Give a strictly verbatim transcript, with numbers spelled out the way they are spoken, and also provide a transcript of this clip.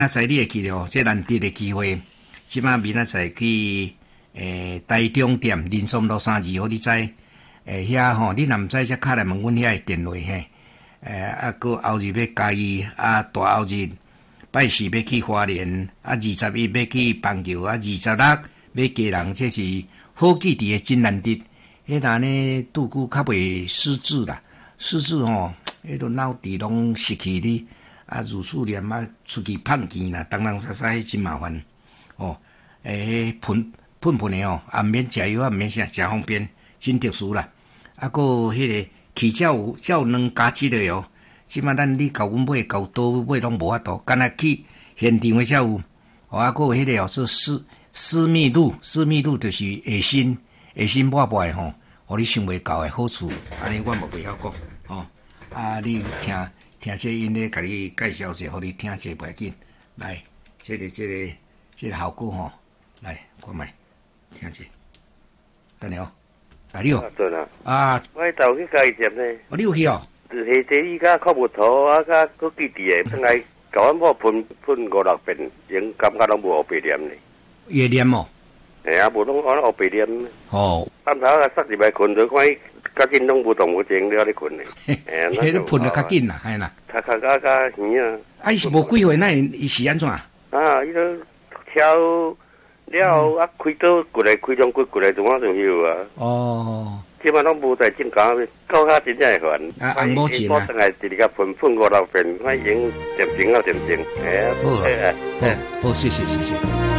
明仔载你会记得哦，这难得的机会，即摆明仔载去诶台中店林松路三二号，你知？诶遐吼，你若毋知，则敲来问阮遐的电话嘿。诶啊，个后日要嘉义，啊大后日拜四要去花莲，啊二十一要去棒球，啊二十六要家人，这是好记伫诶真难得。迄单呢，拄久较袂失智啦，失智吼，迄个脑池拢失去哩。啊，如此念啊，出去趁钱啦，东东西西迄真麻烦哦。诶，喷喷喷的哦，也毋免食药，啊，毋免啥，真方便，真特殊啦。啊，个迄个起才有才有两加七的哦。即摆咱你甲阮买，甲倒买拢无法度，干那去现场的才有。哦，啊，个迄个哦，说私私密露，私密露就是下身下身抹抹的吼，互你想袂到的好处。安尼我嘛袂晓讲哦。啊，你听。听这因咧，甲你介绍者，互你听这袂要紧。来，这个、这个、这个效果吼，来看卖，听者。等下哦，啊你哦，啊， 我头去嘉义店呢。 哦，你有去哦？ 是下第一甲靠木头啊，甲佫记伫诶，等来甲阮某喷喷五六遍，因感觉拢无黑白念呢。 夜念哦？ 哎啊，无拢按黑白念。 哦。 暗头啊，塞入来困着看。较紧拢无动无静了咧困咧， 哎，迄个喷得较紧啦，系啦， 较较较较远啊。 啊，伊是无几岁，那伊是安怎？ 啊，伊都跳了啊，开刀过来，开中骨过来，怎啊就休啊。 哦， 基本拢无在正讲，到下真正会烦。 啊，红毛钱啊。 我等下直直甲喷喷五六遍，我已经渐静啊渐静。哎， 好啊，好，好，谢谢，谢谢。